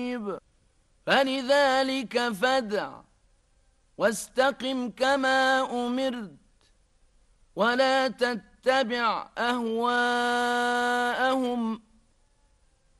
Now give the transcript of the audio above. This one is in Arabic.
فلذلك فادع واستقم كما أمرت ولا تتبع أهواءهم